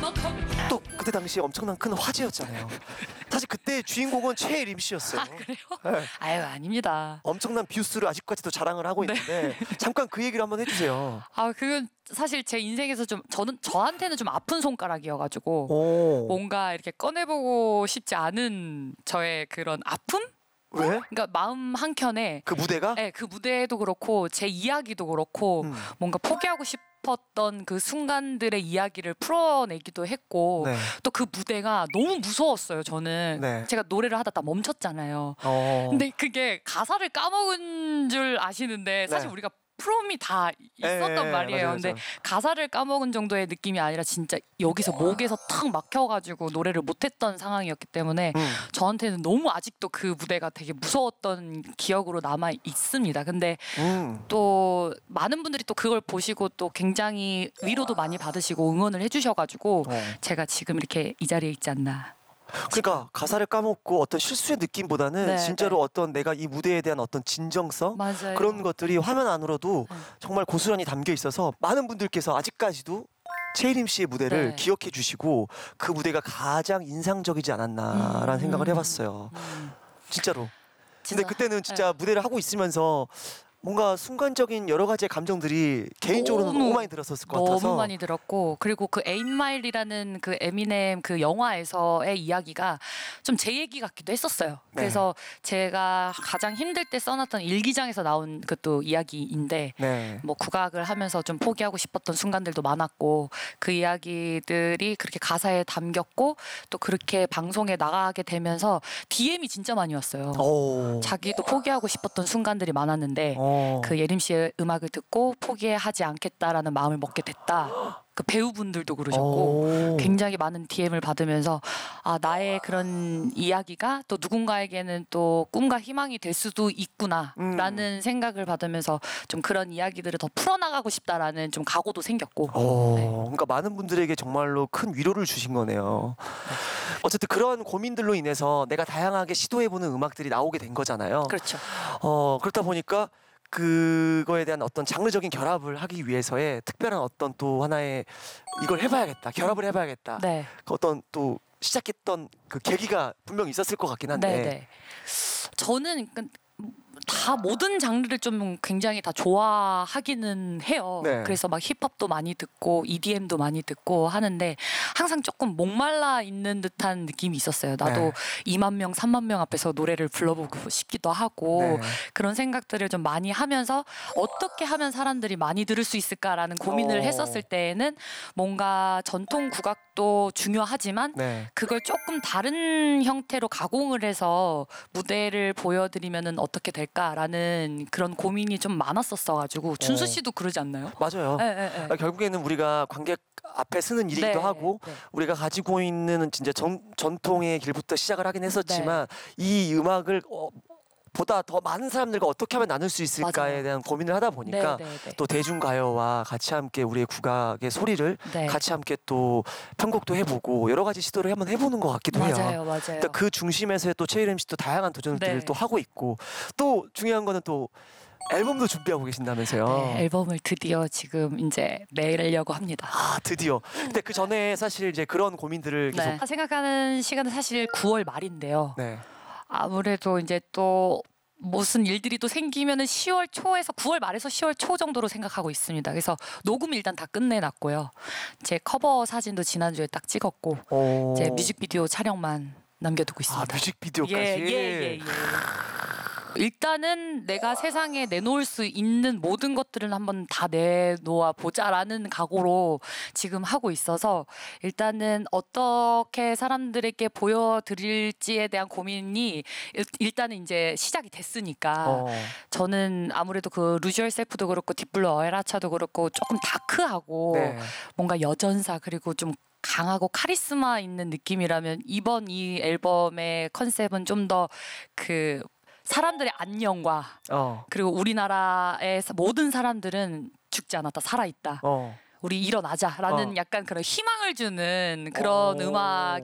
또 그때 당시에 엄청난 큰 화제였잖아요. 사실 그때 주인공은 최예림 씨였어요. 아 그래요? 네. 아유 아닙니다. 엄청난 뷰수를 아직까지도 자랑을 하고 있는데 잠깐 그 얘기를 한번 해주세요. 아 그건 사실 제 인생에서 좀 저한테는 좀 아픈 손가락이어가지고 오. 뭔가 이렇게 꺼내보고 싶지 않은 저의 그런 아픔? 왜? 그러니까 마음 한켠에 그 무대가? 네, 그 무대도 그렇고 제 이야기도 그렇고 뭔가 포기하고 싶었던 그 순간들의 이야기를 풀어내기도 했고 네. 또 그 무대가 너무 무서웠어요. 저는 네. 제가 노래를 하다 다 멈췄잖아요. 어. 근데 그게 가사를 까먹은 줄 아시는데 사실 네. 우리가 프롬이 다 있었던 네, 말이에요. 맞아요, 근데 맞아요. 가사를 까먹은 정도의 느낌이 아니라 진짜 여기서 목에서 탁 막혀가지고 노래를 못했던 상황이었기 때문에 저한테는 너무 아직도 그 무대가 되게 무서웠던 기억으로 남아 있습니다. 근데 또 많은 분들이 또 그걸 보시고 또 굉장히 위로도 많이 받으시고 응원을 해주셔가지고 제가 지금 이렇게 이 자리에 있지 않나. 그러니까 가사를 까먹고 어떤 실수의 느낌보다는 네, 진짜로 네. 어떤 내가 이 무대에 대한 어떤 진정성 맞아요. 그런 것들이 화면 안으로도 정말 고스란히 담겨 있어서 많은 분들께서 아직까지도 최예림 씨의 무대를 네. 기억해 주시고 그 무대가 가장 인상적이지 않았나라는 생각을 해봤어요. 진짜로. 근데 진짜, 그때는 진짜 무대를 하고 있으면서 뭔가 순간적인 여러 가지의 감정들이 개인적으로는 너무 많이 들었었을 것 같아서 너무 많이 들었고 그리고 그 에잇마일이라는 그 에미넴 그 영화에서의 이야기가 좀 제 얘기 같기도 했었어요. 네. 그래서 제가 가장 힘들 때 써놨던 일기장에서 나온 그또 이야기인데 네. 뭐 국악을 하면서 좀 포기하고 싶었던 순간들도 많았고 그 이야기들이 그렇게 가사에 담겼고 또 그렇게 방송에 나가게 되면서 DM이 진짜 많이 왔어요. 오. 자기도 포기하고 싶었던 순간들이 많았는데 어. 그 예림 씨의 음악을 듣고 포기하지 않겠다라는 마음을 먹게 됐다. 그 배우분들도 그러셨고 오. 굉장히 많은 DM을 받으면서 아 나의 그런 이야기가 또 누군가에게는 또 꿈과 희망이 될 수도 있구나라는 생각을 받으면서 좀 그런 이야기들을 더 풀어나가고 싶다라는 좀 각오도 생겼고 네. 그러니까 많은 분들에게 정말로 큰 위로를 주신 거네요. 어쨌든 그런 고민들로 인해서 내가 다양하게 시도해보는 음악들이 나오게 된 거잖아요. 그렇죠. 그렇다 보니까 그거에 대한 어떤 장르적인 결합을 하기 위해서의 특별한 어떤 또 하나의 이걸 해봐야겠다, 결합을 해봐야겠다. 네. 그 어떤 또 시작했던 그 계기가 분명 있었을 것 같긴 한데. 네네. 저는 다 모든 장르를 좀 굉장히 다 좋아하기는 해요. 네. 그래서 막 힙합도 많이 듣고 EDM도 많이 듣고 하는데 항상 조금 목말라 있는 듯한 느낌이 있었어요. 나도 네. 2만 명, 3만 명 앞에서 노래를 불러보고 싶기도 하고 네. 그런 생각들을 좀 많이 하면서 어떻게 하면 사람들이 많이 들을 수 있을까라는 고민을 했었을 때에는 뭔가 전통 국악도 중요하지만 네. 그걸 조금 다른 형태로 가공을 해서 무대를 보여드리면은 어떻게 될까라는 그런 고민이 좀 많았었어가지고 준수 씨도 그러지 않나요? 맞아요. 네. 결국에는 우리가 관객 앞에 쓰는 일이기도 네, 하고 네. 우리가 가지고 있는 진짜 전통의 길부터 시작을 하긴 했었지만 이 음악을 보다 더 많은 사람들과 어떻게 하면 나눌 수 있을까에 맞아요. 대한 고민을 하다 보니까 네. 또 대중가요와 같이 함께 우리의 국악의 소리를 네. 같이 함께 또 편곡도 해보고 여러 가지 시도를 한번 해보는 것 같기도 해요. 맞아요. 근데 그 중심에서 또 최예림 씨도 다양한 도전들을 네. 또 하고 있고 또 중요한 거는 또 앨범도 준비하고 계신다면서요. 네, 앨범을 드디어 지금 이제 내려고 합니다. 아 드디어. 근데 그 전에 사실 이제 그런 고민들을 계속. 네. 생각하는 시간은 사실 9월 말인데요. 네. 아무래도 이제 또 무슨 일들이 또 생기면은 10월 초에서 9월 말에서 10월 초 정도로 생각하고 있습니다. 그래서 녹음 일단 다 끝내놨고요. 제 커버 사진도 지난주에 딱 찍었고 오. 제 뮤직비디오 촬영만 남겨두고 아 있습니다. 뮤직비디오까지. 예. 일단은 내가 세상에 내놓을 수 있는 모든 것들을 한번 다 내놓아 보자라는 각오로 지금 하고 있어서 일단은 어떻게 사람들에게 보여드릴지에 대한 고민이 일단은 이제 시작이 됐으니까 저는 아무래도 그 루즈 열셀프도 그렇고 딥블루 어에라차도 그렇고 조금 다크하고 네. 뭔가 여전사 그리고 좀 강하고 카리스마 있는 느낌이라면 이번 이 앨범의 컨셉은 좀 더 그 사람들의 안녕과 그리고 우리나라의 모든 사람들은 죽지 않았다 살아있다 우리 일어나자라는 약간 그런 희망을 주는 그런 음악